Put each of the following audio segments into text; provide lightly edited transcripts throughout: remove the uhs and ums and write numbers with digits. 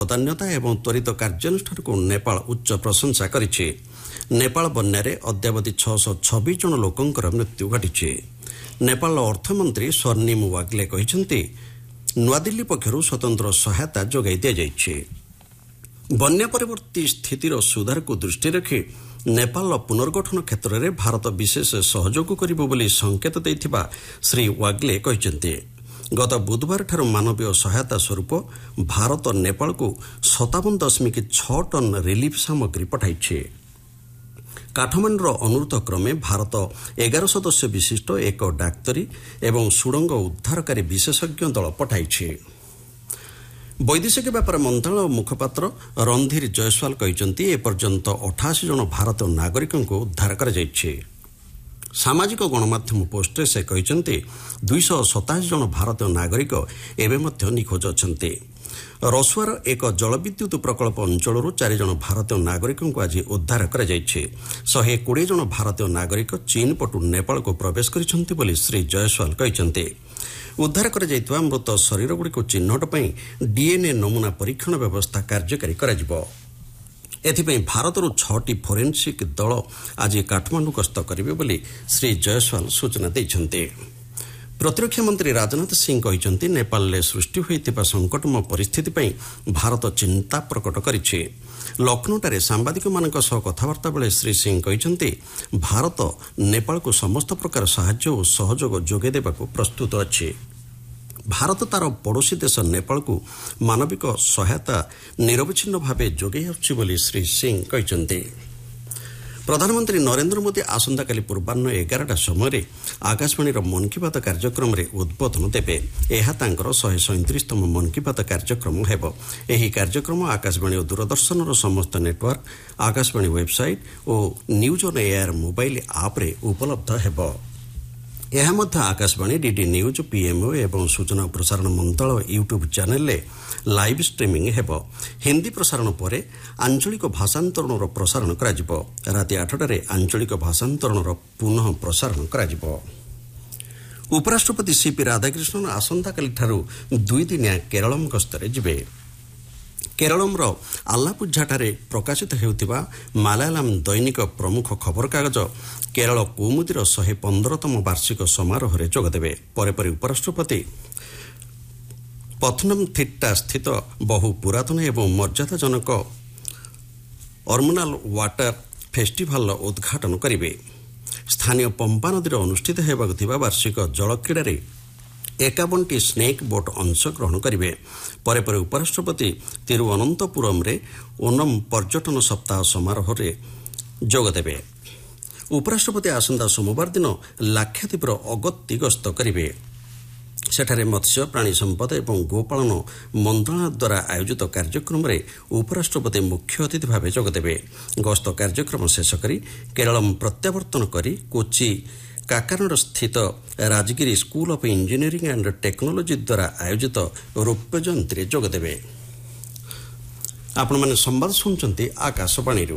ବଦାନ୍ୟତା ଏବଂ ତ୍ୱରିତ କାର୍ଯ୍ୟାନୁଷ୍ଠାନକୁ ନେପାଳ ଉଚ୍ଚ ପ୍ରଶଂସା କରିଛି। ନେପାଳ ବନ୍ୟାରେ ଅଦ୍ୟାବଧି 626 ଜଣ ଲୋକଙ୍କର ମୃତ୍ୟୁ ଘଟିଛି। ନେପାଳର ଅର୍ଥମନ୍ତ୍ରୀ ସ୍ୱର୍ଣ୍ଣିମ ୱାଗ୍ଲେ କହିଛନ୍ତି, ନୂଆଦିଲ୍ଲୀ ପକ୍ଷରୁ ସ୍ୱତନ୍ତ୍ର ସହାୟତା ଯୋଗାଇ ଦିଆଯାଇଛି। ବନ୍ୟା ପରବର୍ତ୍ତୀ ସ୍ଥିତିର ସୁଧାରକୁ ଦୃଷ୍ଟିରେ ରଖି ନେପାଳର ପୁନର୍ଗଠନ କ୍ଷେତ୍ରରେ ଭାରତ ବିଶେଷ ସହଯୋଗ କରିବ ବୋଲି ସଂକେତ ଦେଇଥିବା ଶ୍ରୀ ୱାଗ୍ଲେ କହିଛନ୍ତି। ଗତ ବୁଧବାରଠାରୁ ମାନବୀୟ ସହାୟତା ସ୍ୱରୂପ ଭାରତ ନେପାଳକୁ 57.6 ଟନ୍ ରିଲିଫ୍ ସାମଗ୍ରୀ ପଠାଇଛି। କାଠମାଣ୍ଡୁର ଅନୁରୋଧ କ୍ରମେ ଭାରତ 11 ସଦସ୍ୟ ବିଶିଷ୍ଟ ଏକ ଡାକ୍ତରୀ ଏବଂ ସୁଡ଼ଙ୍ଗ ଉଦ୍ଧାରକାରୀ ବିଶେଷଜ୍ଞ ଦଳ ପଠାଇଛି। ବୈଦେଶିକ ବ୍ୟାପାର ମନ୍ତ୍ରଣାଳୟ ମୁଖପାତ୍ର ରଣଧୀର ଜୟସ୍ୱାଲ କହିଛନ୍ତି, ଏପର୍ଯ୍ୟନ୍ତ 88 ଜଣ ଭାରତୀୟ ନାଗରିକଙ୍କୁ ଉଦ୍ଧାର କରାଯାଇଛି। ସାମାଜିକ ଗଣମାଧ୍ୟମ ପୋଷ୍ଟରେ ସେ କହିଛନ୍ତି, 227 ଜଣ ଭାରତୀୟ ନାଗରିକ ଏବେ ମଧ୍ୟ ନିଖୋଜ ଅଛନ୍ତି। ରସୁଆର ଏକ ଜଳବିଦ୍ୟୁତ୍ ପ୍ରକଳ୍ପ ଅଞ୍ଚଳରୁ 4 ଜଣ ଭାରତୀୟ ନାଗରିକଙ୍କୁ ଆଜି ଉଦ୍ଧାର କରାଯାଇଛି। 120 ଜଣ ଭାରତୀୟ ନାଗରିକ ଚୀନ୍ ପଟୁ ନେପାଳକୁ ପ୍ରବେଶ କରିଛନ୍ତି ବୋଲି ଶ୍ରୀ ଜୟସ୍ୱାଲ କହିଛନ୍ତି। ଉଦ୍ଧାର କରାଯାଇଥିବା ମୃତ ଶରୀରଗୁଡ଼ିକୁ ଚିହ୍ନଟ ପାଇଁ ଡିଏନ୍ଏ ନମୁନା ପରୀକ୍ଷଣ ବ୍ୟବସ୍ଥା କାର୍ଯ୍ୟକାରୀ କରାଯିବ। ଏଥିପାଇଁ ଭାରତରୁ 6ଟି ଫୋରେନ୍ସିକ୍ ଦଳ ଆଜି କାଠମାଣ୍ଡୁ ଗସ୍ତ କରିବେ ବୋଲି ଶ୍ରୀ ଜୟସ୍ୱାଲ ସୂଚନା ଦେଇଛନ୍ତି। ପ୍ରତିରକ୍ଷା ମନ୍ତ୍ରୀ ରାଜନାଥ ସିଂ କହିଛନ୍ତି, ନେପାଳରେ ସୃଷ୍ଟି ହୋଇଥିବା ସଂକଟମୟ ପରିସ୍ଥିତି ପାଇଁ ଭାରତ ଚିନ୍ତା ପ୍ରକଟ କରିଛି। ଲକ୍ଷ୍ନୌଠାରେ ସାମ୍ବାଦିକମାନଙ୍କ ସହ କଥାବାର୍ତ୍ତା ବେଳେ ଶ୍ରୀ ସିଂ କହିଛନ୍ତି, ଭାରତ ନେପାଳକୁ ସମସ୍ତ ପ୍ରକାର ସାହାଯ୍ୟ ଓ ସହଯୋଗ ଯୋଗାଇ ଦେବାକୁ ପ୍ରସ୍ତୁତ ଅଛି। ଭାରତ ତାର ପଡ଼ୋଶୀ ଦେଶ ନେପାଳକୁ ମାନବିକ ସହାୟତା ନିରବଚ୍ଛିନ୍ନ ଭାବେ ଯୋଗାଇ ଆସୁଛି ବୋଲି ଶ୍ରୀ ସିଂ କହିଛନ୍ତି। ପ୍ରଧାନମନ୍ତ୍ରୀ ନରେନ୍ଦ୍ର ମୋଦି ଆସନ୍ତାକାଲି ପୂର୍ବାହ୍ନ 11ଟା ସମୟରେ ଆକାଶବାଣୀର ମନ୍ କି ବାତ୍ କାର୍ଯ୍ୟକ୍ରମରେ ଉଦ୍ବୋଧନ ଦେବେ। ଏହା ତାଙ୍କର 137ତମ ମନ୍ କି ବାତ୍ କାର୍ଯ୍ୟକ୍ରମ ହେବ। ଏହି କାର୍ଯ୍ୟକ୍ରମ ଆକାଶବାଣୀ ଓ ଦୂରଦର୍ଶନର ସମସ୍ତ network, Akashvani website O news on air mobile ଆପ୍ରେ ଉପଲବ୍ଧ ହେବ। ଏହା ମଧ୍ୟ ଆକାଶବାଣୀ, ଡିଡି ନ୍ୟୁଜ୍, ପିଏମ୍ଓ ଏବଂ ସୂଚନା ଓ ପ୍ରସାରଣ ମନ୍ତ୍ରଣାଳୟ ୟୁଟ୍ୟୁବ୍ ଚ୍ୟାନେଲରେ ଲାଇଭ୍ ଷ୍ଟ୍ରିମିଂ ହେବ। ହିନ୍ଦୀ ପ୍ରସାରଣ ପରେ ଆଞ୍ଚଳିକ ଭାଷାନ୍ତରଣର ପ୍ରସାରଣ କରାଯିବ। ରାତି 8ଟାରେ ଆଞ୍ଚଳିକ ଭାଷାନ୍ତରଣର ପୁନଃ ପ୍ରସାରଣ କରାଯିବ। ଉପରାଷ୍ଟ୍ରପତି ସିପି ରାଧାକ୍ରିଷ୍ଣନ ଆସନ୍ତାକାଲିଠାରୁ 2 ଦିନିଆ କେରଳମ୍ ଗସ୍ତରେ ଯିବେ। କେରଳମ୍ର ଆଲ୍ଲାପୁଝାଠାରେ ପ୍ରକାଶିତ ହେଉଥିବା ମାଲାୟାଲାମ୍ ଦୈନିକ ପ୍ରମୁଖ ଖବରକାଗଜ କେରଳ କୌମୁଦୀର 115ତମ ବାର୍ଷିକ ସମାରୋହରେ ଯୋଗଦେବେ। ପରେ ପରେ ଉପରାଷ୍ଟ୍ରପତି ପଥନମ୍ଥିଟ୍ଟା ସ୍ଥିତ ବହୁ ପୁରାତନ ଏବଂ ମର୍ଯ୍ୟାଦାଜନକ ଅର୍ମୁନାଲ ୱାଟର ଫେଷ୍ଟିଭାଲର ଉଦ୍ଘାଟନ କରିବେ। ସ୍ଥାନୀୟ ପମ୍ପା ନଦୀରେ ଅନୁଷ୍ଠିତ ହେବାକୁ ଥିବା ବାର୍ଷିକ ଜଳକ୍ରୀଡ଼ାରେ 51ଟି ସ୍ନେକ୍ ବୋଟ୍ ଅଂଶଗ୍ରହଣ କରିବେ। ପରେ ପରେ ଉପରାଷ୍ଟ୍ରପତି ତିରୁଅନନ୍ତପୁରମ୍ରେ ଓନମ୍ ପର୍ଯ୍ୟଟନ ସପ୍ତାହ ସମାରୋହରେ ଯୋଗଦେବେ। ଉପରାଷ୍ଟ୍ରପତି ଆସନ୍ତା ସୋମବାର ଦିନ ଲାକ୍ଷାଦ୍ୱୀପର ଅଗତ୍ତି ଗସ୍ତ କରିବେ। ସେଠାରେ ମତ୍ସ୍ୟ, ପ୍ରାଣୀ ସମ୍ପଦ ଏବଂ ଗୋପାଳନ ମନ୍ତ୍ରଣାଳୟ ଦ୍ୱାରା ଆୟୋଜିତ କାର୍ଯ୍ୟକ୍ରମରେ ଉପରାଷ୍ଟ୍ରପତି ମୁଖ୍ୟ ଅତିଥି ଭାବେ ଯୋଗଦେବେ। ଗସ୍ତ କାର୍ଯ୍ୟକ୍ରମ ଶେଷ କରି କେରଳମ୍ ପ୍ରତ୍ୟାବର୍ତ୍ତନ କରି କୋଚି କାକାନାଡ ସ୍ଥିତ Rajgir school of engineering and technology ଦ୍ୱାରା ଆୟୋଜିତ ରୌପ୍ୟ ଜୟନ୍ତୀରେ ଯୋଗଦେବେ। ଆପଣମାନେ ସମ୍ବାଦ ଶୁଣୁଛନ୍ତି ଆକାଶବାଣୀରୁ।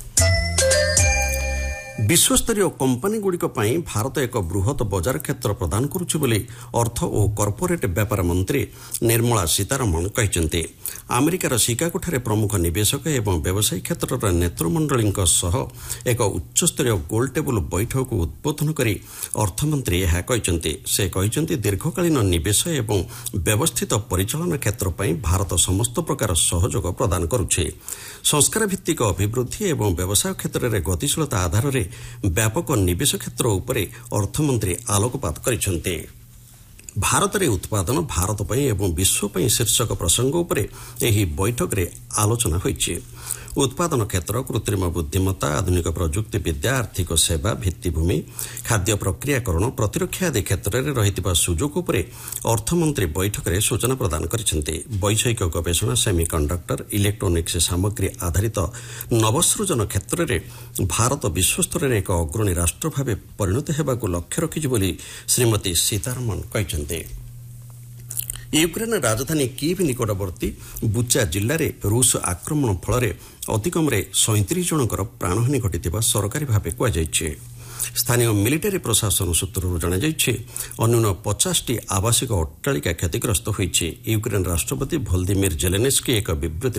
ବିଶ୍ୱସ୍ତରୀୟ କମ୍ପାନୀଗୁଡ଼ିକ ପାଇଁ ଭାରତ ଏକ ବୃହତ୍ ବଜାର କ୍ଷେତ୍ର ପ୍ରଦାନ କରୁଛି ବୋଲି ଅର୍ଥ ଓ କର୍ପୋରେଟ୍ ବ୍ୟାପାର ମନ୍ତ୍ରୀ ନିର୍ମଳା ସୀତାରମଣ କହିଛନ୍ତି। ଆମେରିକାର ଶିକାଗୋଠାରେ ପ୍ରମୁଖ ନିବେଶକ ଏବଂ ବ୍ୟବସାୟୀ କ୍ଷେତ୍ରର ନେତୃମଣ୍ଡଳୀଙ୍କ ସହ ଏକ ଉଚ୍ଚସ୍ତରୀୟ ଗୋଲଟେବୁଲ ବୈଠକକୁ ଉଦ୍ବୋଧନ କରି ଅର୍ଥମନ୍ତ୍ରୀ ଏହା କହିଛନ୍ତି। ସେ କହିଛନ୍ତି, ଦୀର୍ଘକାଳୀନ ନିବେଶ ଏବଂ ବ୍ୟବସ୍ଥିତ ପରିଚାଳନା କ୍ଷେତ୍ର ପାଇଁ ଭାରତ ସମସ୍ତ ପ୍ରକାର ସହଯୋଗ ପ୍ରଦାନ କରୁଛି। ସଂସ୍କାର ଭିତ୍ତିକ ଅଭିବୃଦ୍ଧି ଏବଂ ବ୍ୟବସାୟ କ୍ଷେତ୍ରରେ ଗତିଶୀଳତା ଆଧାରରେ ବ୍ୟାପକ ନିବେଶ କ୍ଷେତ୍ର ଉପରେ ଅର୍ଥମନ୍ତ୍ରୀ ଆଲୋକପାତ କରିଛନ୍ତି। ଭାରତରେ ଉତ୍ପାଦନ, ଭାରତ ପାଇଁ ଏବଂ ବିଶ୍ୱ ପାଇଁ ଶୀର୍ଷକ ପ୍ରସଙ୍ଗ ଉପରେ ଏହି ବୈଠକରେ ଆଲୋଚନା ହୋଇଛି। ଉତ୍ପାଦନ କ୍ଷେତ୍ର, କୃତ୍ରିମ ବୁଦ୍ଧିମତ୍ତା, ଆଧୁନିକ ପ୍ରଯୁକ୍ତି ବିଦ୍ୟା, ଆର୍ଥିକ ସେବା, ଭିତ୍ତିଭୂମି, ଖାଦ୍ୟ ପ୍ରକ୍ରିୟାକରଣ, ପ୍ରତିରକ୍ଷା ଆଦି କ୍ଷେତ୍ରରେ ରହିଥିବା ସୁଯୋଗ ଉପରେ ଅର୍ଥମନ୍ତ୍ରୀ ବୈଠକରେ ସୂଚନା ପ୍ରଦାନ କରିଛନ୍ତି। ବୈଷୟିକ ଗବେଷଣା, ସେମି କଣ୍ଡକ୍ଟର, ଇଲେକ୍ଟ୍ରୋନିକ୍ସ ସାମଗ୍ରୀ ଆଧାରିତ ନବସୃଜନ କ୍ଷେତ୍ରରେ ଭାରତ ବିଶ୍ୱସ୍ତରରେ ଏକ ଅଗ୍ରଣୀ ରାଷ୍ଟ୍ର ଭାବେ ପରିଣତ ହେବାକୁ ଲକ୍ଷ୍ୟ ରଖିଛି ବୋଲି ଶ୍ରୀମତୀ ସୀତାରମଣ କହିଛନ୍ତି। ୟୁକ୍ରେନ୍ ରାଜଧାନୀ କିଭ୍ ନିକଟବର୍ତ୍ତୀ ବୁଚା ଜିଲ୍ଲାରେ ରୁଷ ଆକ୍ରମଣ ଫଳରେ ଅତିକମ୍ରେ 37 ଜଣଙ୍କର ପ୍ରାଣହାନୀ ଘଟିଥିବା ସରକାରୀ ଭାବେ କୁହାଯାଇଛି। ସ୍ଥାନୀୟ ମିଲିଟାରୀ ପ୍ରଶାସନ ସୂତ୍ରରୁ ଜଣାଯାଇଛି ଅନ୍ୟୁନ 50ଟି ଆବାସିକ ଅଟ୍ଟାଳିକା କ୍ଷତିଗ୍ରସ୍ତ ହୋଇଛି। ୟୁକ୍ରେନ୍ ରାଷ୍ଟ୍ରପତି ଭୋଲଦିମିର୍ ଜେଲେନ୍ସ୍କି ଏକ ବିବୃତ୍ତି